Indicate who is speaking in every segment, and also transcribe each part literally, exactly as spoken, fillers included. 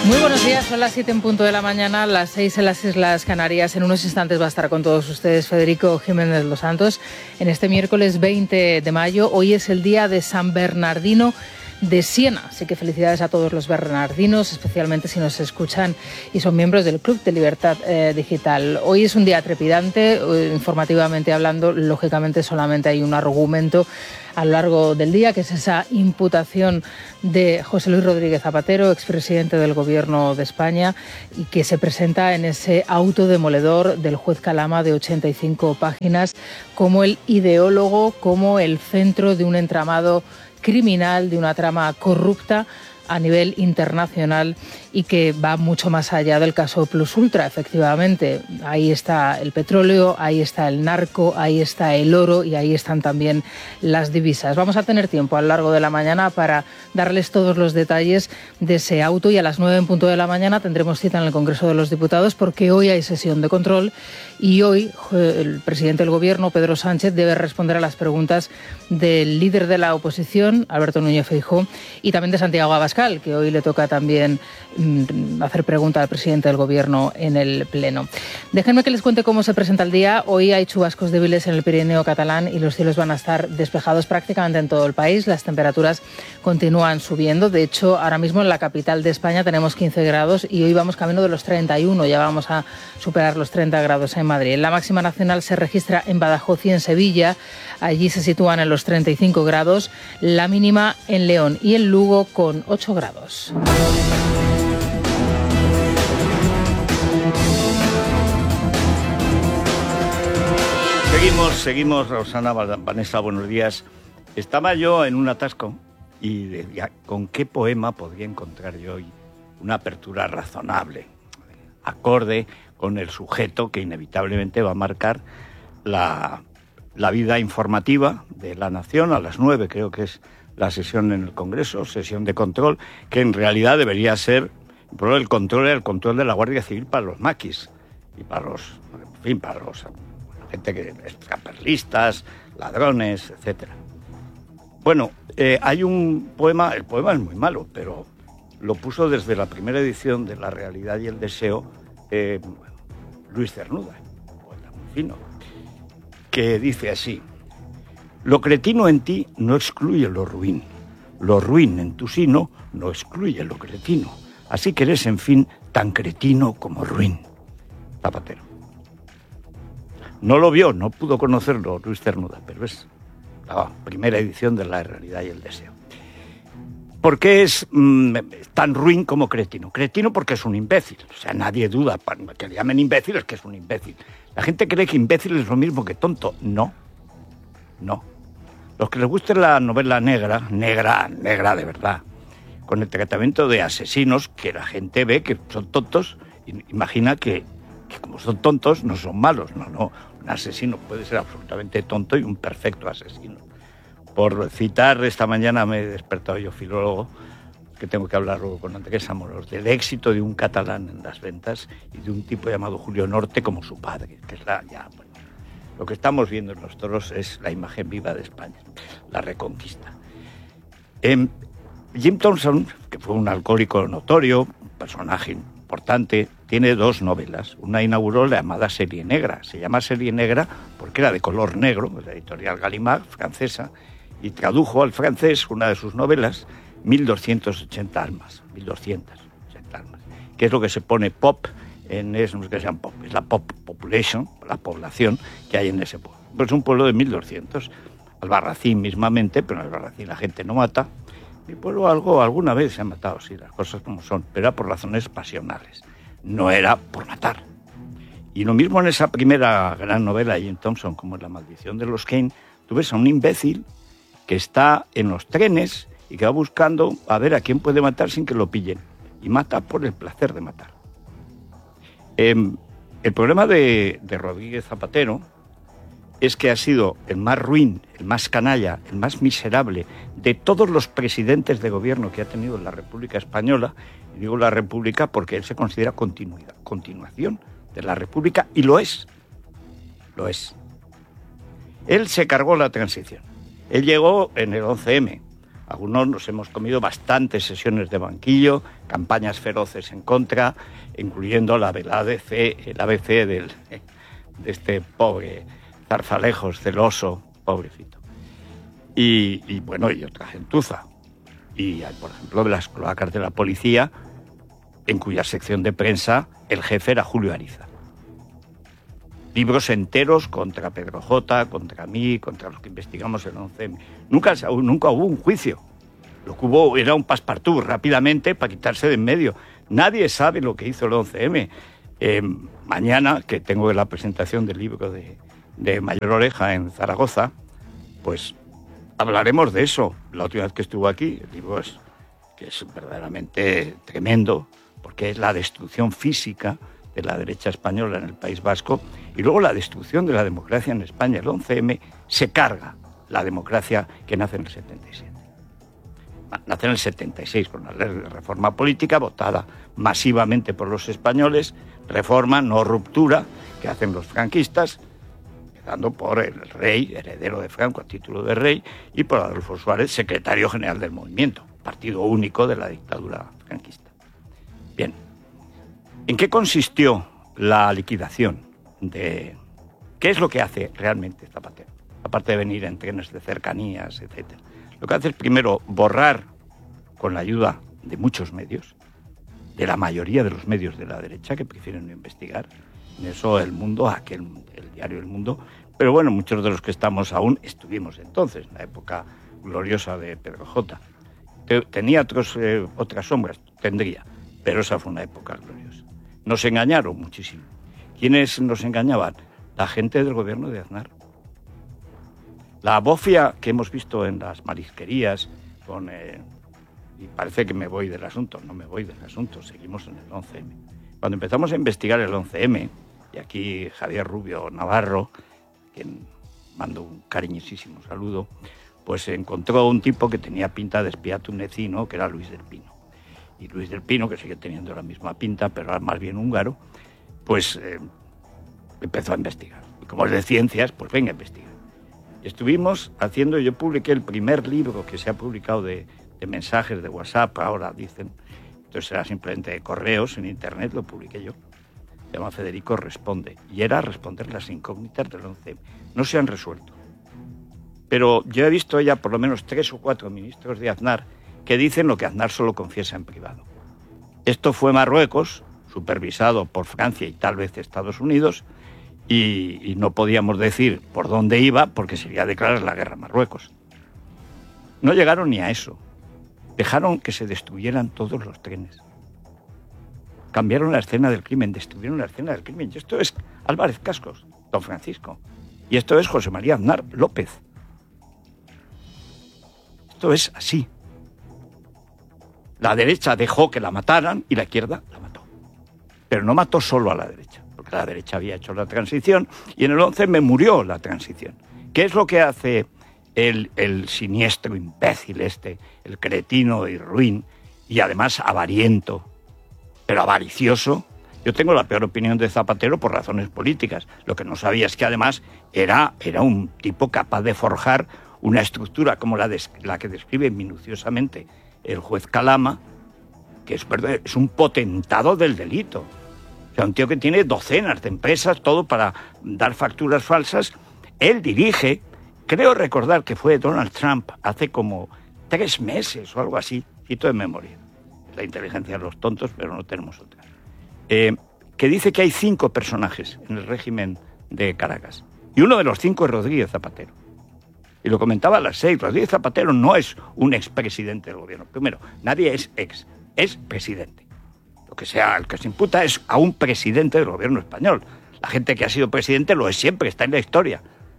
Speaker 1: Muy buenos días, son las siete en punto de la mañana, las seis en las Islas Canarias. En unos instantes va a estar con todos ustedes Federico Jiménez Los Santos. En este miércoles veinte de mayo, hoy es el día de San Bernardino de Siena. Así que felicidades a todos los bernardinos, especialmente si nos escuchan y son miembros del Club de Libertad eh, Digital. Hoy es un día trepidante, eh, informativamente hablando. Lógicamente solamente hay un argumento a lo largo del día, que es esa imputación de José Luis Rodríguez Zapatero, expresidente del Gobierno de España, y que se presenta en ese auto demoledor del juez Calama de ochenta y cinco páginas como el ideólogo, como el centro de un entramado criminal, de una trama corrupta a nivel internacional y que va mucho más allá del caso Plus Ultra. Efectivamente, ahí está el petróleo, ahí está el narco, ahí está el oro y ahí están también las divisas. Vamos a tener tiempo a lo largo de la mañana para darles todos los detalles de ese auto, y a las nueve en punto de la mañana tendremos cita en el Congreso de los Diputados, porque hoy hay sesión de control y hoy el presidente del Gobierno, Pedro Sánchez, debe responder a las preguntas del líder de la oposición, Alberto Núñez Feijóo, y también de Santiago Abascal, que hoy le toca también hacer pregunta al presidente del Gobierno en el Pleno. Déjenme que les cuente cómo se presenta el día. Hoy hay chubascos débiles en el Pirineo catalán y los cielos van a estar despejados prácticamente en todo el país. Las temperaturas continúan subiendo. De hecho, ahora mismo en la capital de España tenemos quince grados y hoy vamos camino de los treinta y uno. Ya vamos a superar los treinta grados en Madrid. La máxima nacional se registra en Badajoz y en Sevilla. Allí se sitúan en los treinta y cinco grados. La mínima en León y en Lugo con ocho grados.
Speaker 2: Seguimos, seguimos, Rosana, Vanessa, buenos días. Estaba yo en un atasco y decía, ¿con qué poema podría encontrar yo hoy una apertura razonable, acorde con el sujeto que inevitablemente va a marcar la, la vida informativa de la nación? A las nueve creo que es la sesión en el Congreso, sesión de control, que en realidad debería ser, pero el control el control de la Guardia Civil para los maquis y para los, en fin, para los gente que extraperlistas, ladrones, etcétera. Bueno, eh, hay un poema, el poema es muy malo, pero lo puso desde la primera edición de La Realidad y el Deseo eh, Luis Cernuda, poeta muy fino, que dice así: lo cretino en ti no excluye lo ruin, lo ruin en tu sino no excluye lo cretino, así que eres en fin tan cretino como ruin. Zapatero. No lo vio, no pudo conocerlo Luis Cernuda, pero es la primera edición de La Realidad y el Deseo. ¿Por qué es mmm, tan ruin como cretino? Cretino porque es un imbécil. O sea, nadie duda, que le llamen imbécil es que es un imbécil. La gente cree que imbécil es lo mismo que tonto. No, no. Los que les guste la novela negra, negra, negra de verdad, con el tratamiento de asesinos, que la gente ve que son tontos, imagina que, que como son tontos no son malos. No, no. Un asesino puede ser absolutamente tonto y un perfecto asesino. Por citar, esta mañana me he despertado yo, filólogo, que tengo que hablar luego con Andrés Amorós, del éxito de un catalán en las ventas y de un tipo llamado Julio Norte como su padre, que es la, ya, bueno, lo que estamos viendo en los toros es la imagen viva de España, la reconquista. Eh, Jim Thompson, que fue un alcohólico notorio, un personaje importante, tiene dos novelas. Una inauguró la llamada Serie Negra. Se llama Serie Negra porque era de color negro, la editorial Gallimard, francesa, y tradujo al francés una de sus novelas, mil doscientas ochenta almas, mil doscientas ochenta almas, que es lo que se pone pop en es, no sé qué sean pop, es la pop population, la población que hay en ese pueblo. Pues es un pueblo de mil doscientos, Albarracín mismamente, pero en Albarracín la gente no mata. Mi pueblo algo alguna vez se ha matado, sí, las cosas como son, pero era por razones pasionales, no era por matar. Y lo mismo en esa primera gran novela de Jim Thompson, como en La maldición de los Kane, tú ves a un imbécil que está en los trenes y que va buscando a ver a quién puede matar sin que lo pillen, y mata por el placer de matar. Eh, el problema de, de Rodríguez Zapatero es que ha sido el más ruin, el más canalla, el más miserable de todos los presidentes de gobierno que ha tenido la República Española. Y digo la República porque él se considera continuidad, continuación de la República, y lo es, lo es. Él se cargó la transición. Él llegó en el once eme Algunos nos hemos comido bastantes sesiones de banquillo, campañas feroces en contra, incluyendo la del A D C, el A B C del, de este pobre Zarzalejos, celoso, pobrecito. Y, y bueno, y otra gentuza. Y hay, por ejemplo, de las cloacas de la policía, en cuya sección de prensa el jefe era Julio Ariza. Libros enteros contra Pedro J, contra mí, contra los que investigamos el once eme. Nunca, nunca hubo un juicio. Lo que hubo era un passepartout rápidamente para quitarse de en medio. Nadie sabe lo que hizo el once eme. Eh, mañana, que tengo la presentación del libro de, de Mayor Oreja en Zaragoza, pues hablaremos de eso. La última vez que estuvo aquí, el libro es, que es verdaderamente tremendo, porque es la destrucción física de la derecha española en el País Vasco y luego la destrucción de la democracia en España. El once eme se carga la democracia que nace en el setenta y siete. Nace en el setenta y seis con la ley de reforma política votada masivamente por los españoles, reforma, no ruptura, que hacen los franquistas, empezando por el rey, heredero de Franco a título de rey, y por Adolfo Suárez, secretario general del movimiento, partido único de la dictadura franquista. Bien, ¿en qué consistió la liquidación de... ¿Qué es lo que hace realmente Zapatero? Aparte de venir en trenes de cercanías, etcétera. Lo que hace es primero borrar, con la ayuda de muchos medios, de la mayoría de los medios de la derecha que prefieren no investigar. En eso El Mundo, aquel, el diario El Mundo, pero bueno, muchos de los que estamos aún estuvimos entonces, en la época gloriosa de Pedro J. Tenía otros, eh, otras sombras, tendría, pero esa fue una época gloriosa. Nos engañaron muchísimo. ¿Quiénes nos engañaban? La gente del gobierno de Aznar. La bofia que hemos visto en las marisquerías, con, eh, y parece que me voy del asunto, no me voy del asunto, seguimos en el once eme. Cuando empezamos a investigar el once eme, y aquí Javier Rubio Navarro, quien mando un cariñosísimo saludo, pues encontró un tipo que tenía pinta de espía tunecino, que era Luis del Pino. Y Luis del Pino, que sigue teniendo la misma pinta, pero era más bien húngaro, pues eh, empezó a investigar. Y como es de ciencias, pues venga a investigar. Estuvimos haciendo, yo publiqué el primer libro que se ha publicado de, de mensajes de WhatsApp, ahora dicen, entonces era simplemente de correos en internet, lo publiqué yo. Se llama Federico Responde, y era responder las incógnitas del once eme. No se han resuelto. Pero yo he visto ya por lo menos tres o cuatro ministros de Aznar que dicen lo que Aznar solo confiesa en privado. Esto fue Marruecos, supervisado por Francia y tal vez Estados Unidos, y, y no podíamos decir por dónde iba porque sería declarar la guerra a Marruecos. No llegaron ni a eso. Dejaron que se destruyeran todos los trenes. Cambiaron la escena del crimen, destruyeron la escena del crimen. Y esto es Álvarez Cascos, don Francisco. Y esto es José María Aznar López. Esto es así. La derecha dejó que la mataran y la izquierda la mató. Pero no mató solo a la derecha, porque la derecha había hecho la transición y en el once me murió la transición. ¿Qué es lo que hace el, el siniestro imbécil este, el cretino y ruin, y además avariento, pero avaricioso? Yo tengo la peor opinión de Zapatero por razones políticas. Lo que no sabía es que además era, era un tipo capaz de forjar una estructura como la, de, la que describe minuciosamente el juez Calama, que es, es un potentado del delito. O sea, un tío que tiene docenas de empresas, todo para dar facturas falsas. Él dirige, creo recordar que fue Donald Trump hace como tres meses o algo así, cito de memoria. La inteligencia de los tontos, pero no tenemos otra. Eh, que dice que hay cinco personajes en el régimen de Caracas. Y uno de los cinco es Rodríguez Zapatero. Y lo comentaba a las seis, Rodríguez Zapatero no es un expresidente del gobierno. Primero, nadie es ex, es presidente. Lo que sea, el que se imputa es a un presidente del gobierno español. La gente que ha sido presidente lo es siempre, está en la historia.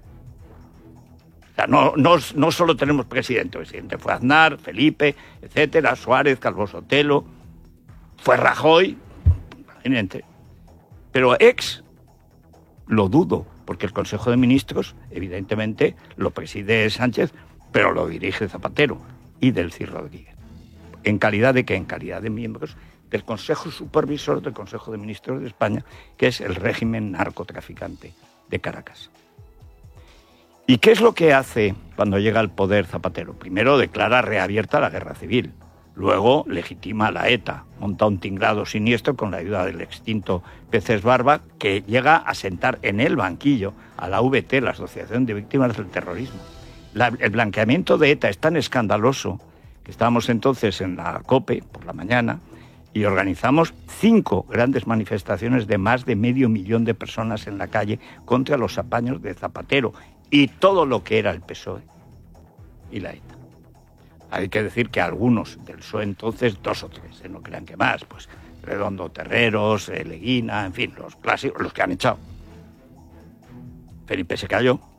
Speaker 2: O sea, no, no, no solo tenemos presidente, el presidente fue Aznar, Felipe, etcétera, Suárez, Calvo Sotelo, fue Rajoy, imagínate. Pero ex, lo dudo, porque el Consejo de Ministros, evidentemente, lo preside Sánchez, pero lo dirige Zapatero y Delcy Rodríguez. ¿En calidad de qué? En calidad de miembros del Consejo Supervisor del Consejo de Ministros de España, que es el régimen narcotraficante de Caracas. ¿Y qué es lo que hace cuando llega al poder Zapatero? Primero declara reabierta la guerra civil. Luego legitima a la ETA, monta un tinglado siniestro con la ayuda del extinto Peces Barba, que llega a sentar en el banquillo a la V T, la Asociación de Víctimas del Terrorismo. La, el blanqueamiento de ETA es tan escandaloso que estábamos entonces en la COPE por la mañana y organizamos cinco grandes manifestaciones de más de medio millón de personas en la calle contra los apaños de Zapatero y todo lo que era el P S O E y la ETA. Hay que decir que algunos del P S O E entonces, dos o tres, ¿eh? No crean que más, pues Redondo Terreros, eh, Leguina, en fin, los clásicos, los que han echado. Felipe se cayó,